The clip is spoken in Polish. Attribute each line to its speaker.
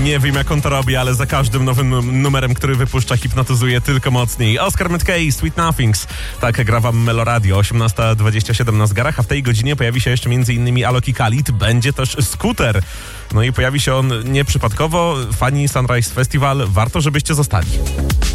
Speaker 1: Nie wiem, jak on to robi, ale za każdym nowym numerem, który wypuszcza, hipnotyzuje tylko mocniej. Oscar Mackay, Sweet Nothings. Tak gra wam Meloradio, 18:27 na zegarach, a w tej godzinie pojawi się jeszcze m.in. Alok i Khalid. Będzie też Scooter. No i pojawi się on nieprzypadkowo. Fani Sunrise Festival, warto, żebyście zostali.